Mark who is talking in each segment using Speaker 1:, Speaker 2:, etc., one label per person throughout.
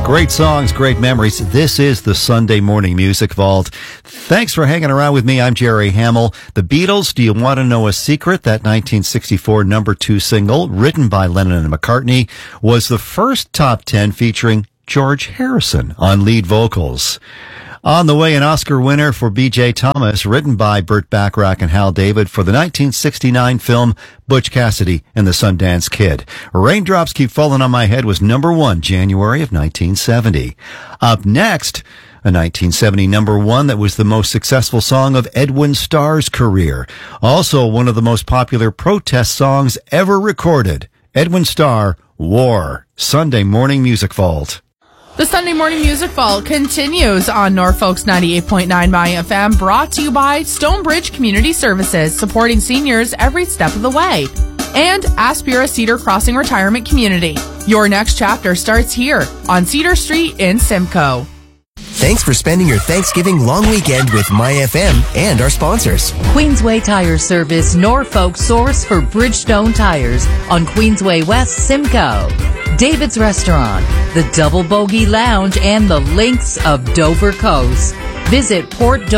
Speaker 1: Great songs, great memories. This is the Sunday Morning Music Vault. Thanks for hanging around with me. I'm Jerry Hamill. The Beatles, Do You Want to Know a Secret? That 1964 number 2 single, written by Lennon and McCartney, was the first top 10 featuring George Harrison on lead vocals. On the way, an Oscar winner for B.J. Thomas, written by Burt Bacharach and Hal David for the 1969 film Butch Cassidy and the Sundance Kid. Raindrops Keep Falling on My Head was number 1, January of 1970. Up next, a 1970 number 1 that was the most successful song of Edwin Starr's career. Also one of the most popular protest songs ever recorded. Edwin Starr, War. Sunday Morning Music Vault.
Speaker 2: The Sunday Morning Music Vault continues on Norfolk's 98.9 My FM, brought to you by Stonebridge Community Services, supporting seniors every step of the way. And Aspira Cedar Crossing Retirement Community. Your next chapter starts here on Cedar Street in Simcoe.
Speaker 3: Thanks for spending your Thanksgiving long weekend with My FM and our sponsors.
Speaker 4: Queensway Tire Service, Norfolk source for Bridgestone tires on Queensway West, Simcoe. David's Restaurant, the Double Bogey Lounge, and the Links of Dover Coast. Visit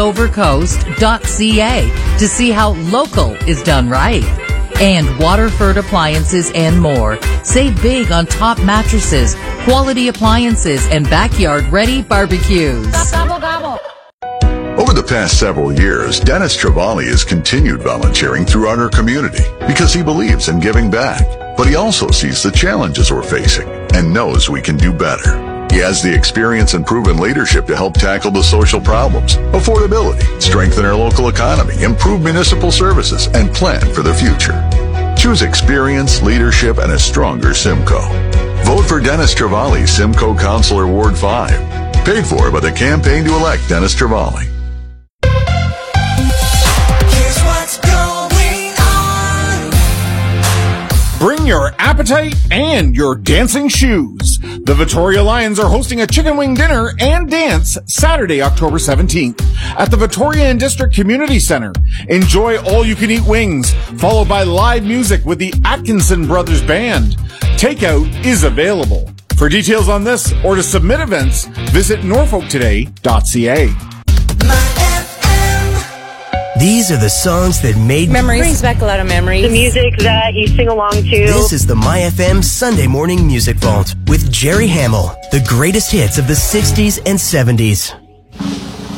Speaker 4: portdovercoast.ca to see how local is done right. And Waterford Appliances and more. Save big on top mattresses, quality appliances, and backyard-ready barbecues.
Speaker 5: Gobble, gobble.
Speaker 6: Over the past several years, Dennis Travali has continued volunteering throughout our community because he believes in giving back. But he also sees the challenges we're facing and knows we can do better. He has the experience and proven leadership to help tackle the social problems, affordability, strengthen our local economy, improve municipal services, and plan for the future. Choose experience, leadership, and a stronger Simcoe. Vote for Dennis Travali, Simcoe Councilor Ward 5. Paid for by the Campaign to Elect Dennis Travali.
Speaker 7: Here's what's going on.
Speaker 8: Bring your appetite and your dancing shoes. The Victoria Lions are hosting a chicken wing dinner and dance Saturday, October 17th at the Victoria and District Community Center. Enjoy all-you-can-eat wings, followed by live music with the Atkinson Brothers Band. Takeout is available. For details on this or to submit events, visit norfolktoday.ca.
Speaker 3: These are the songs that made
Speaker 9: memories. Brings back a lot of memories.
Speaker 10: The music that you sing along to.
Speaker 3: This is the My FM Sunday Morning Music Vault with Jerry Hamill. The greatest hits of the 60s and 70s.